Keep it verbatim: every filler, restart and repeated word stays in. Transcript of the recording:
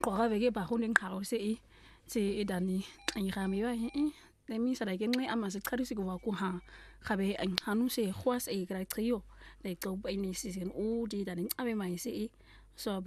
qora veke ba honing kharo se e tse edani ayirami ba e lemisa like enxe amasichadisi kuva kuha khabe anhanu se khwas e kra chiyo like xob inisisin u di dani abe mayise e so